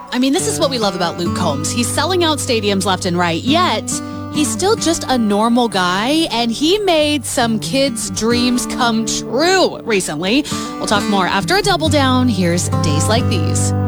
I mean, this is what we love about Luke Combs. He's selling out stadiums left and right, yet he's still just a normal guy, and he made some kids' dreams come true recently. We'll talk more after a double down. Here's Days Like These.